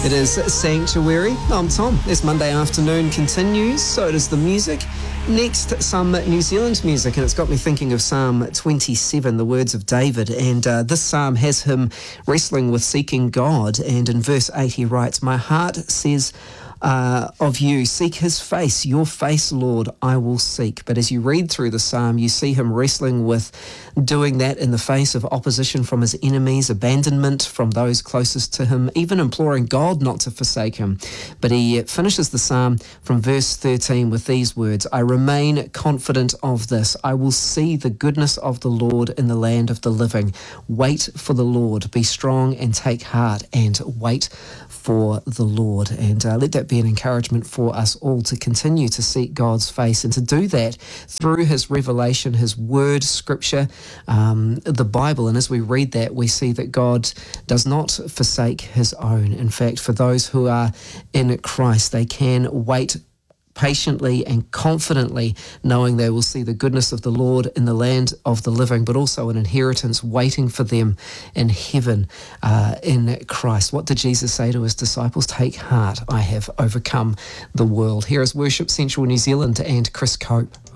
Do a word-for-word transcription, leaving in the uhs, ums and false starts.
It is Sanctuary. I'm Tom. This Monday afternoon continues, so does the music. Next, some New Zealand music, and it's got me thinking of Psalm twenty-seven, the words of David. And uh, this psalm has him wrestling with seeking God. And in verse eight, he writes, "My heart says uh, of you, seek his face. Your face, Lord, I will seek." But as you read through the psalm, you see him wrestling with doing that in the face of opposition from his enemies, abandonment from those closest to him, even imploring God not to forsake him. But he finishes the psalm from verse thirteen with these words, "I remain confident of this. I will see the goodness of the Lord in the land of the living. Wait for the Lord. Be strong and take heart and wait for the Lord." And uh, let that be an encouragement for us all to continue to seek God's face and to do that through his revelation, his word, scripture, um, the Bible. And as we read that, we see that God does not forsake his own. In fact, for those who are in Christ, they can wait patiently and confidently, knowing they will see the goodness of the Lord in the land of the living, but also an inheritance waiting for them in heaven uh, in Christ. What did Jesus say to his disciples? "Take heart, I have overcome the world." Here is Worship Central New Zealand and Chris Cope.